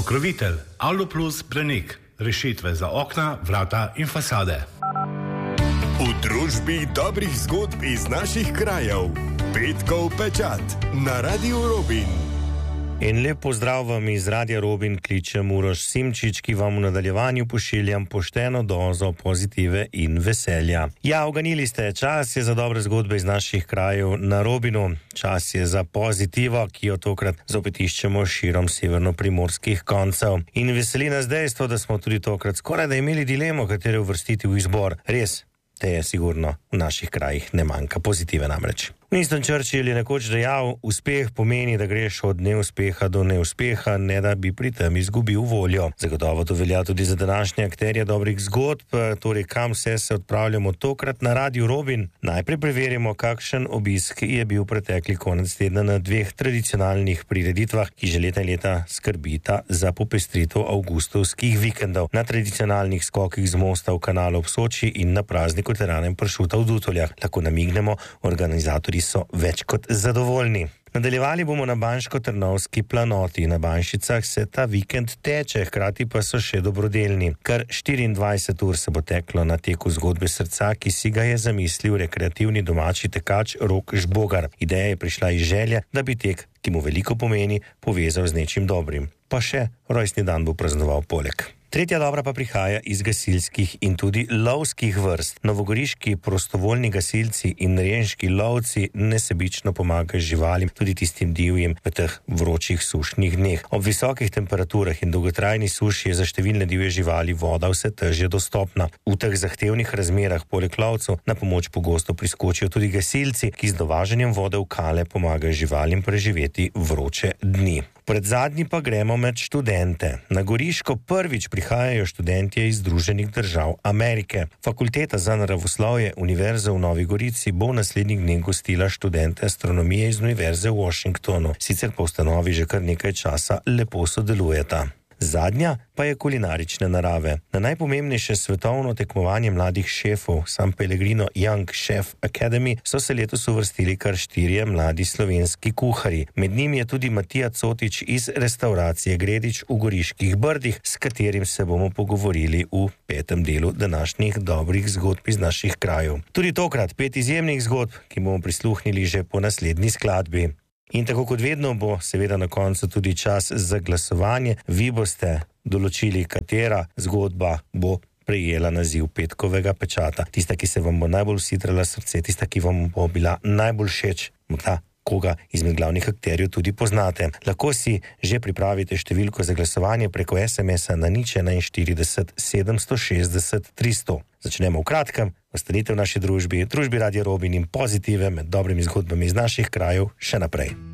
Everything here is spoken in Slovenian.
Pokrovitelj Aluplus Branik. Rešitve za okna, vrata in fasade. V družbi dobrih zgodb iz naših krajev. Petkov pečat na Radiu Robin. In lep pozdrav vam iz Radia Robin, kličem Uroš Simčič, ki vam v nadaljevanju pošiljam pošteno dozo pozitive in veselja. Ja, oganili ste, čas je za dobre zgodbe iz naših krajev na Robinu. Čas je za pozitivo, ki jo tokrat zopet iščemo širom severno-primorskih koncev. In veseli nas dejstvo, da smo tudi tokrat skoraj da imeli dilemo, katere uvrstiti v izbor. Res, te je sigurno v naših krajih ne manjka pozitive namreč. Winston Churchill je nekoč dejal, uspeh pomeni, da greš od neuspeha do neuspeha, ne da bi pri tem izgubil voljo. Zagotovo to velja tudi za današnje akterje dobrih zgodb, torej kam vse se odpravljamo tokrat na Radiu Robin. Najprej preverimo, kakšen obisk je bil pretekli konec tedna na dveh tradicionalnih prireditvah, ki že leta in leta skrbita za popestritev avgustovskih vikendov. Na tradicionalnih skokih z mosta v kanalu ob Soči in na prazniku teranem pršuta v Dutoljah. Lahko namignemo, organizatorji so več kot zadovoljni. Nadaljevali bomo na Banško-Trnovski planoti. Na Banšicah se ta vikend teče, hkrati pa so še dobrodelni. Kar 24 ur se bo teklo na teku zgodbe srca, ki si ga je zamislil rekreativni domači tekač Rok Žbogar. Ideja je prišla iz želje, da bi tek, ki mu veliko pomeni, povezal z nečim dobrim. Pa še rojstni dan bo praznoval poleg. Tretja dobra pa prihaja iz gasilskih in tudi lovskih vrst. Novogoriški prostovoljni gasilci in renški lovci nesebično pomagajo živalim, tudi tistim divjim v teh vročih sušnih dneh. Ob visokih temperaturah in dolgotrajni suši je za številne divje živali voda vse težje dostopna. V teh zahtevnih razmerah poleg lovcev na pomoč pogosto priskočijo tudi gasilci, ki z dovažanjem vode v kale pomagajo živalim preživeti vroče dni. Pred zadnji pa gremo med študente. Na Goriško prvič prihajajo študentje iz Združenih držav Amerike. Fakulteta za naravoslovje Univerze v Novi Gorici bo v naslednjih dneh gostila študente astronomije iz Univerze v Washingtonu. Sicer pa v ustanovi že kar nekaj časa lepo sodelujeta. Zadnja pa je kulinarične narave. Na najpomembnejše svetovno tekmovanje mladih šefov San Pellegrino Young Chef Academy so se letos uvrstili kar 4 mladi slovenski kuharji. Med njimi je tudi Matija Cotič iz restauracije Gredič v Goriških Brdih, s katerim se bomo pogovorili v 5. delu današnjih dobrih zgodb iz naših krajev. Tudi tokrat 5 izjemnih zgodb, ki bomo prisluhnili že po naslednji skladbi. In tako kot vedno bo seveda na koncu tudi čas za glasovanje. Vi boste določili, katera zgodba bo prejela naziv petkovega pečata. Tista, ki se vam bo najbolj usidrala srce, tista, ki vam bo bila najbolj všeč, morda koga izmed glavnih akterjev tudi poznate. Lahko si že pripravite številko za glasovanje preko SMS-a na 041 760 300. Začnemo v kratkem. Ostanite v naši družbi Radia Robin in pozitive med dobrimi zgodbami iz naših krajev še naprej.